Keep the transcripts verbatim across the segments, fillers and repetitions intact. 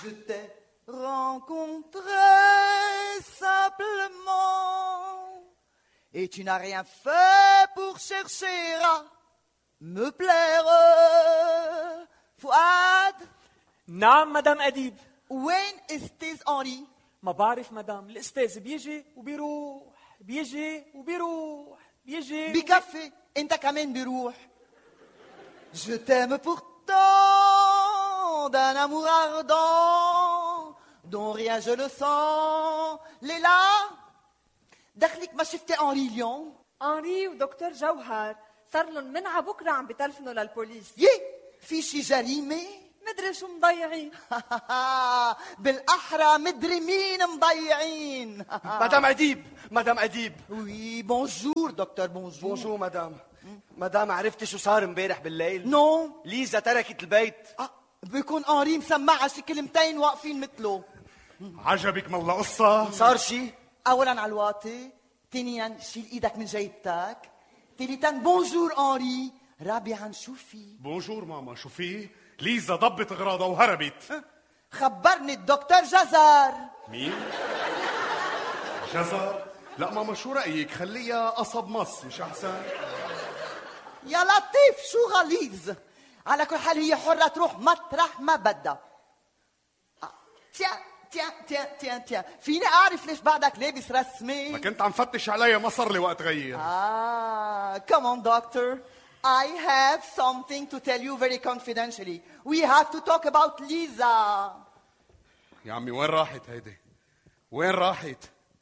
Je t'ai rencontré simplement et tu n'as rien fait pour chercher à me plaire. فؤاد. نعم مدام أديب. وين استاذ أنري؟ ما بعرف مدام، الأستاذ بيجي وبيروح بيجي وبيروح بيجي بكفي انت كمان بيروح. Je t'aime pourtant d'un amour ardent dont rien je le sens. ليلى دخلك ما شفتي أنري اليوم؟ أنري ودكتور جوهر صار لهم من ع بكره عم بتلفنوا للبوليس. يي في شي جريمة؟ مدري شو مضيعين. بالأحرى مدري مين مضيعين. مدام أديب مدام أديب. وي بونجور دكتور. بونجور. بونجور مدام. مدام عرفتي شو صار امبارح بالليل؟ نو. ليزا تركت البيت. أه بيكون أنري مسمعها شي كلمتين واقفين مثله. عجبك مالله قصة؟ صار شي؟ أولا على الواطي، ثانيا شيل إيدك من جيبتك، ثالثا بونجور أنري، رابعا شو في؟ بونجور ماما. شو في؟ ليزا ضبت اغراضها وهربت. خبرني الدكتور جزر. مين؟ جزر؟ لا ماما شو رأيك خليها قصب مص مش أحسن؟ يا لطيف شو غليظ. على كل حال هي حرة تروح مطرح ما بدها. تيا تيا تيا تيا تيا فيني أعرف ليش بعدك لابس رسمي؟ ما كنت عم فتش عليها ما صار لي وقت غير. آه come on doctor. I have something to tell you very confidentially. We have to talk about Lisa. يا عمي وين راحت هيدي؟ وين راحت؟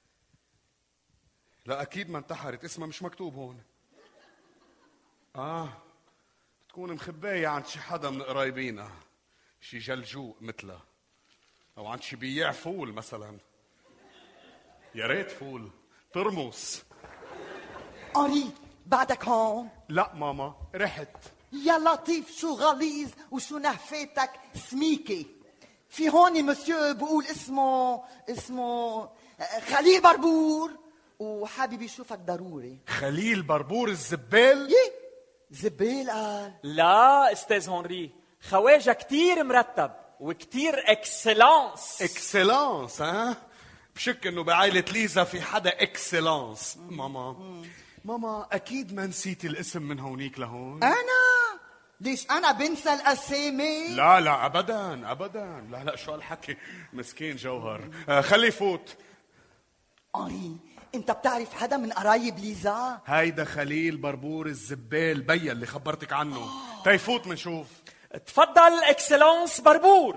لا أكيد ما انتحرت، اسمها مش مكتوب هون. آه بتكون مخباية عند شي حدا من قرايبينا، شي جلجوق مثلها، أو عند شي بياع فول مثلا. يا ريت فول ترمس. أنري بعدك هون؟ لا ماما رحت. يا لطيف شو غليظ وشو نهفاتك سميكي. في هون مسيو بقول اسمه اسمه خليل بربور وحابب يشوفك ضروري. خليل بربور الزبال؟ يي زبال قال. لا استاذ هنري، خواجه كتير مرتب وكتير اكسلانس. اكسلانس ها؟ بشك انه بعائلة ليزا في حدا اكسلانس. ماما ماما اكيد ما نسيتي الاسم من هونيك لهون. انا ليش انا بنسى الاسامي؟ لا لا ابدا ابدا. لا لا شو هالحكي مسكين جوهر. آه خليه يفوت. أنري انت بتعرف حدا من قرايب ليزا؟ هيدا خليل بربور الزبال بيا اللي خبرتك عنه. تيفوت منشوف. تفضل اكسلانس بربور.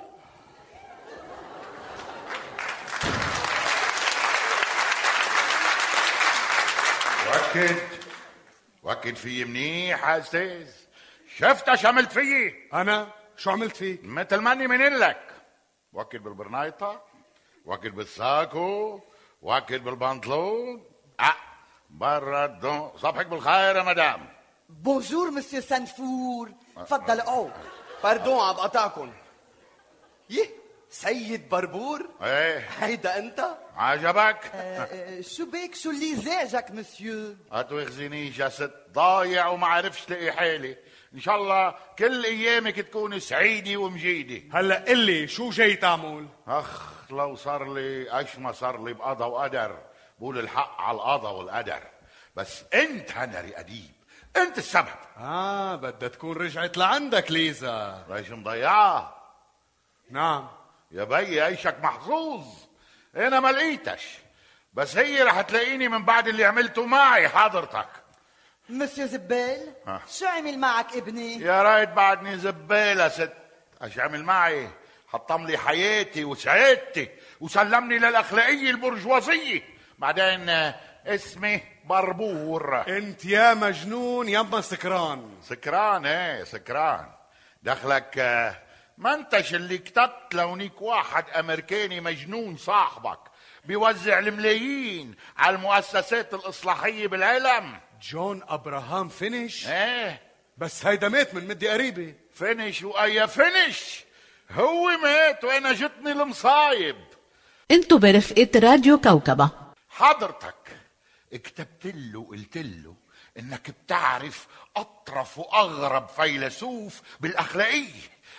وكد وكد فيي منيح يا استاذ. شفت شو عملت فيي؟ انا شو عملت فيك؟ مثل ماني من لك. وكد بالبرنايطة، وكد بالساكو، وكد بالبنطلون. اه برا الدون. صبحك بالخير يا مدام. بونجور مسيو سنفور. تفضل اقعد. باردون عم بقطعكم. يه سيد بربور؟ ايه هيدا انت؟ عجبك؟ آه شو بيك شو اللي زعجك مسيو؟ هتوخزنيش يا ست، ضايع وما عرفش لاقي حالي. ان شاء الله كل ايامك تكون سعيده ومجيده. هلا قلي شو جاي تعمل؟ اخ لو صار لي ايش ما صار لي بقضى وقدر. بقول الحق على القضى والقدر. بس انت هنري اديب انت السبب. اه بدها تكون رجعت لعندك ليزا. ليش مضيعه؟ نعم يا بي عيشك محظوظ. انا ما لقيتش، بس هي رح تلاقيني من بعد اللي عملته معي حضرتك. مسيو زبال ها. شو عمل معك ابني؟ يا ريت بعدني زبالة ست. ايش عمل معي؟ حطم لي حياتي وسعادتي وسلمني للاخلاقيه البرجوازيه. بعدين اسمي بربور. انت يا مجنون يما سكران. سكران ايه سكران. دخلك ما انتش اللي كتبت لونيك واحد امريكاني مجنون صاحبك بيوزع الملايين على المؤسسات الاصلاحيه بالعالم. جون ابراهام فينيش؟ ايه بس هيدا مات من مدة قريبة. فينيش واي فينيش؟ هو مات وانا جتني المصايب. انتو برفقة راديو كوكبة. حضرتك كتبت له قلت له انك بتعرف اطرف واغرب فيلسوف بالاخلاقيه،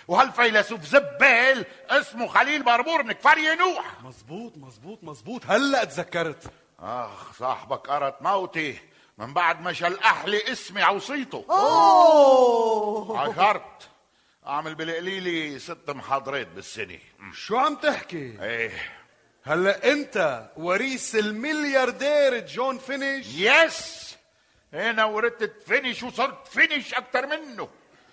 وهالفيلسوف زبال اسمه خليل بربور من كفر ينوح. مزبوط مزبوط مزبوط، هلا تذكرت. اخ صاحبك قرت موتي من بعد ما شل احلي اسمي عوصيته. اوه عشرت اعمل بالقليلي ست محاضرات بالسنه. شو عم تحكي؟ ايه هلا انت وريث الملياردير جون فينيش؟ يس، انا ورثت فينيش وصرت فينيش اكتر منه.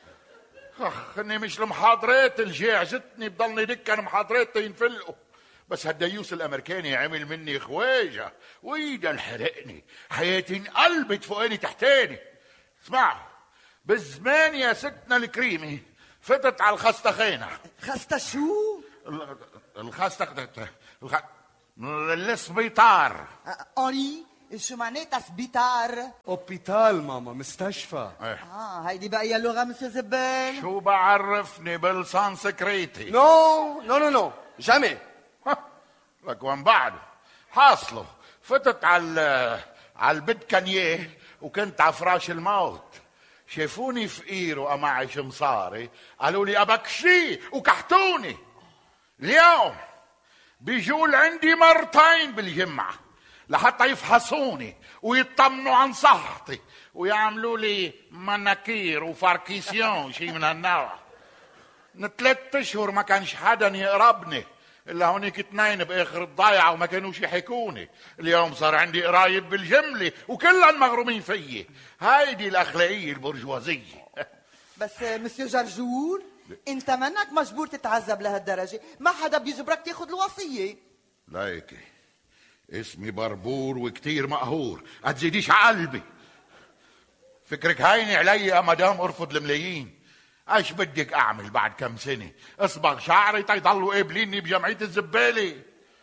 اخ اني مش المحاضرات اللي جاعزتني بضلني دكا محاضرات تينفلقوا، بس هالديوس الامريكاني عمل مني خواجه ويدا انحرقني، حياتي انقلبت فوقاني تحتاني. اسمعوا، بالزمان يا ستنا الكريمي فتت على الخستخانه. خسته شو؟ الخستخ الخ... السبيطار. اونري شو معناتها سبيطار؟ اوبيتال ماما، مستشفى. اه هيدي بقى يا لغه مسيو زبال. شو بعرفني بالسانسكريتي؟ نو نو نو نو جامي. لك وين بعده حاصله فتت على على البيت كانيه وكنت على فراش الموت، شافوني فقير وأمعش مصاري قالوا لي أبك شي وكحتوني. اليوم بيجوا لعندي مرتين بالجمعة لحتى يفحصوني ويطمنوا عن صحتي ويعملوا لي مناكير وفاركيسيون شي من هالنوع. من ثلاث اشهر ما كانش حدا يقربني الا هونيك اثنين باخر الضايعه وما كانوش يحكوني. اليوم صار عندي قرايب بالجمله وكلهم مغرومين فيي. هيدي الاخلاقيه البرجوازيه. بس مسيو جرجور انت منك مجبور تتعذب لهالدرجه، ما حدا بيجبرك تاخذ الوصيه. لايكي اسمي بربور وكتير مقهور، هتزيديش عقلبي. فكرك هيني علي يا مدام ارفض الملايين؟ ايش بدك اعمل بعد كم سنه؟ اصبغ شعري تيضلوا قابليني بجمعيه الزباله؟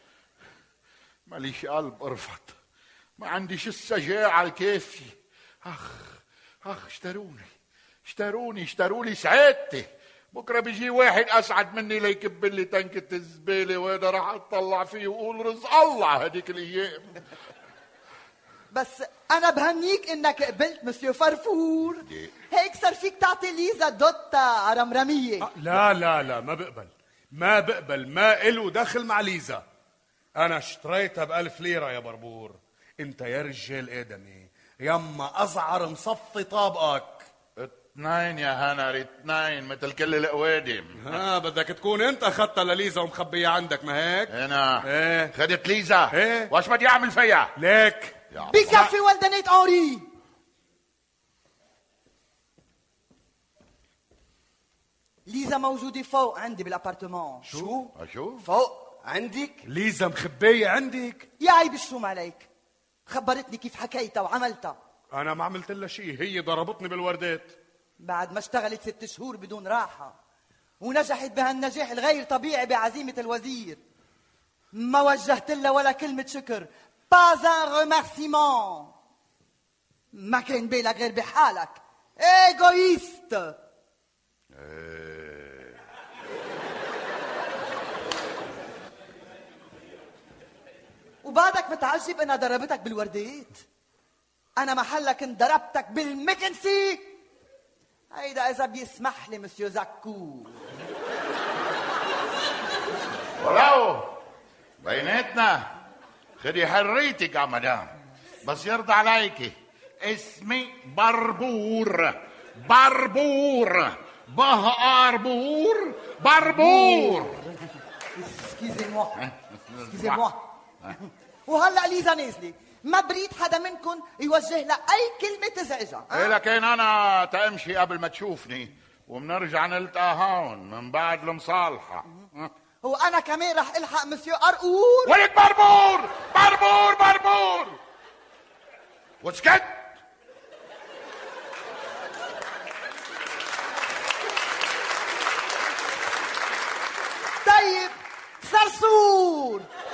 ماليش قلب ارفض، ما عنديش الشجاعه الكافيه. اخ اخ اشتروني اشتروني اشتروا لي سعادتي. بكره بيجي واحد اسعد مني ليكب لي تنكه الزباله وانا راح اطلع فيه واقول رزق الله هديك الايام. بس انا بهنيك انك قبلت مسيو فرفور، هيك صار فيك تعطي ليزا دوتا رمرميه. لا لا لا ما بقبل ما بقبل، ما إله دخل مع ليزا. انا اشتريتها بألف ليرة يا بربور. انت يا رجال ادمي يما ازعر مصفي طابقك. اثنين يا هنري اثنين مثل كل القوادم. ها بدك تكون انت اخذتها لليزا ومخبية عندك ما هيك؟ انا ايه خدت ليزا. ايه واش بدي اعمل فيها؟ ليك بكفي ولدنيت اوري. ليزا موجودة فوق عندي بالابارتمان. شو؟ شو؟ فوق عندك؟ ليزا مخبية عندك؟ يا عيب الشوم عليك، خبرتني كيف حكيتها وعملتها. انا ما عملت لها شيء، هي ضربتني بالوردات بعد ما اشتغلت ست شهور بدون راحة ونجحت بهالنجاح الغير طبيعي بعزيمة الوزير، ما وجهت لها ولا كلمة شكر. pas un remerciement. ما كان بالك غير بحالك، ايغويست. وبعدك متعجب انها ضربتك بالوردات؟ انا محلك انضربتك بالمكنسي. هيدا اذا بيسمح لي مسيو زكو. ولو بيناتنا خدي حريتك يا مدام، بس يرضى عليكي اسمي بربور. بربور بهاربور بربور. اسكيزي موا اسكيزي موا. وهلا ليزا نازله، ما بريد حدا منكم يوجه لها اي كلمه تزعجها. إيه لكن انا تمشي قبل ما تشوفني وبنرجع نلتقى هون من بعد المصالحه. هو انا كمان رح الحق مسيو قرقور. ولك بربور بربور بربور وسكت.